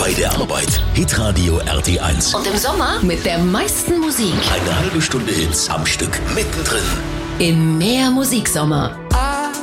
bei der Arbeit. Hitradio RT1. Und im Sommer mit der meisten Musik. Eine halbe Stunde Hits am Stück mittendrin. In Mehr Musiksommer.